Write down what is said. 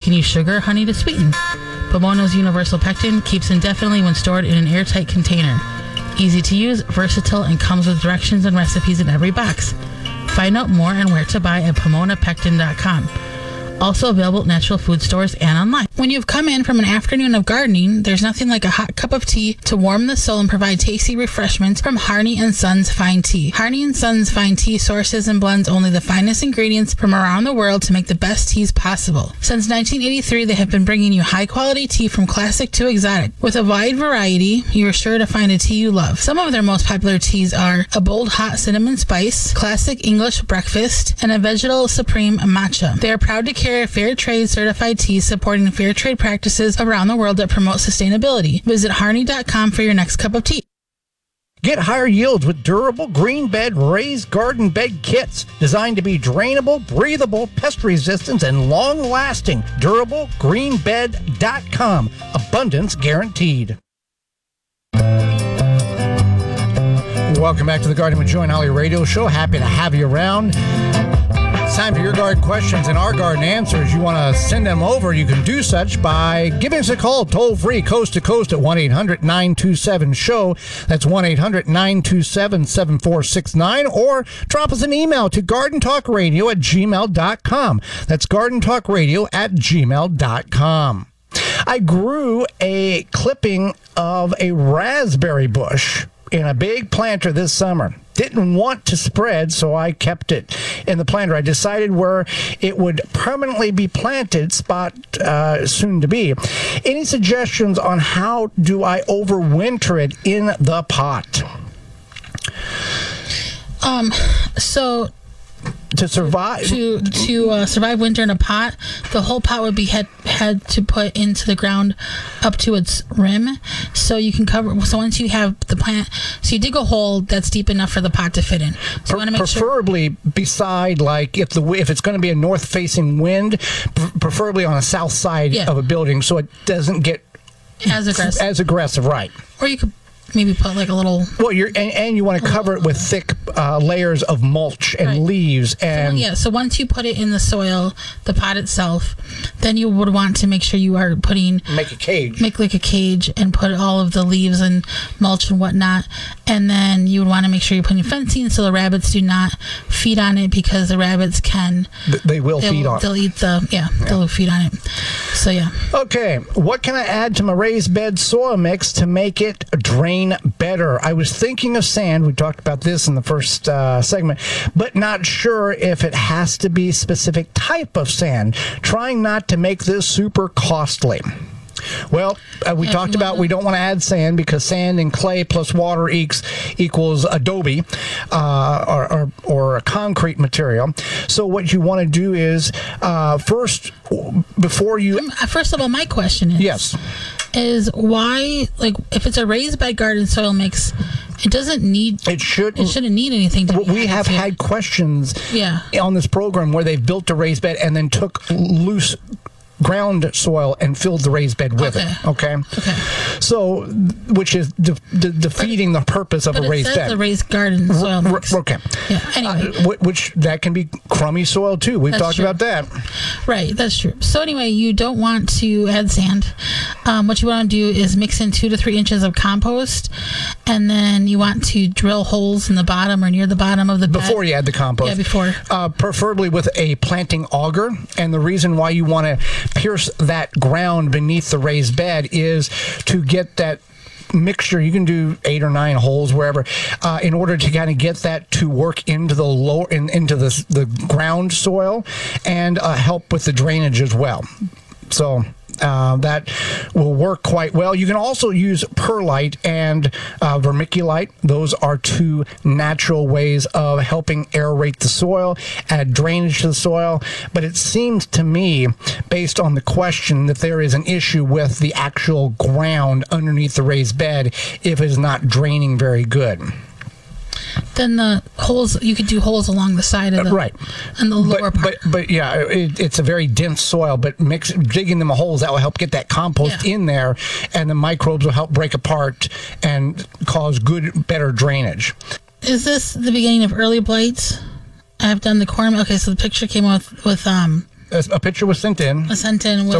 can use sugar or honey to sweeten. Pomona's Universal Pectin keeps indefinitely when stored in an airtight container. Easy to use, versatile, and comes with directions and recipes in every box. Find out more and where to buy at PomonaPectin.com. Also available at natural food stores and online. When you've come in from an afternoon of gardening, there's nothing like a hot cup of tea to warm the soul and provide tasty refreshments from Harney & Sons Fine Tea. Harney & Sons Fine Tea sources and blends only the finest ingredients from around the world to make the best teas possible. Since 1983, they have been bringing you high-quality tea from classic to exotic. With a wide variety, you are sure to find a tea you love. Some of their most popular teas are a bold hot cinnamon spice, classic English breakfast, and a vegetal supreme matcha. They are proud to carry Fair Trade certified teas supporting fair trade practices around the world that promote sustainability. Visit Harney.com for your next cup of tea. Get higher yields with durable green bed raised garden bed kits designed to be drainable, breathable, pest resistant, and long-lasting. DurableGreenBed.com. Abundance guaranteed. Welcome back to the Garden with Joy and Holly radio show. Happy to have you around. It's time for your garden questions and our garden answers. You want to send them over, you can do such by giving us a call toll-free, coast to coast at 1-800-927-SHOW. That's 1-800-927-7469. Or drop us an email to gardentalkradio@gmail.com. That's gardentalkradio@gmail.com. I grew a clipping of a raspberry bush in a big planter this summer. Didn't want to spread, so I kept it in the planter. I decided where it would permanently be planted, spot soon to be. Any suggestions on how do I overwinter it in the pot? So to survive to survive winter in a pot, the whole pot would be had to put into the ground up to its rim, so you can cover. So once you have the plant, so you dig a hole that's deep enough for the pot to fit in. So you want to make preferably beside, like if it's going to be a north facing wind, preferably on a south side of a building, so it doesn't get as aggressive, right? Or you could maybe put like a little. Well, and you want to cover it with thick layers of mulch and leaves. And so once you put it in the soil, the pot itself, then you would want to make sure you are make a cage. Make like a cage and put all of the leaves and mulch and whatnot. And then you would want to make sure you're putting fencing so the rabbits do not feed on it, because the rabbits can. They'll feed on it. They'll eat they'll feed on it. So yeah. Okay, what can I add to my raised bed soil mix to make it drain better? I was thinking of sand. We talked about this in the first segment, but not sure if it has to be a specific type of sand. Trying not to make this super costly. Well, we talked about we don't want to add sand because sand and clay plus water equals adobe or a concrete material. So what you want to do is first of all, my question is why, like, if it's a raised bed garden soil mix, it shouldn't need anything to be. We have had questions on this program where they've built a raised bed and then took loose ground soil and filled the raised bed with it. Okay. So, which is defeating the purpose of a raised bed. But it says the raised garden soil mix. Okay. Yeah. Anyway, which that can be crummy soil too. We've talked about that. Right. That's true. So anyway, you don't want to add sand. What you want to do is mix in 2 to 3 inches of compost, and then you want to drill holes in the bottom or near the bottom of the bed before you add the compost. Yeah, before. Preferably with a planting auger, and the reason why you want to pierce that ground beneath the raised bed is to get that mixture. You can do 8 or 9 holes wherever in order to kind of get that to work into the into the ground soil and help with the drainage as well. So that will work quite well. You can also use perlite and vermiculite. Those are 2 natural ways of helping aerate the soil, add drainage to the soil. But it seems to me, based on the question, that there is an issue with the actual ground underneath the raised bed if it is not draining very good. Then the holes, you could do holes along the side of the and the lower part. But yeah, it's a very dense soil. But digging them holes, that will help get that compost in there, and the microbes will help break apart and cause better drainage. Is this the beginning of early blights? I've done the corn. Okay, so the picture came with a picture was sent in.